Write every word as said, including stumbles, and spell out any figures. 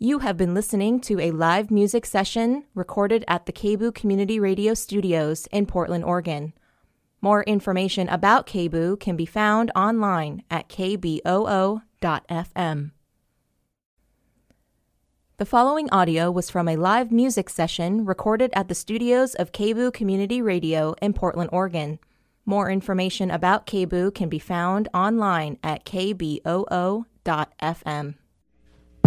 You have been listening to a live music session recorded at the K B O O Community Radio Studios in Portland, Oregon. More information about K B O O can be found online at k b o o dot f m. The following audio was from a live music session recorded at the studios of K B O O Community Radio in Portland, Oregon. More information about K B O O can be found online at k b o o dot f m.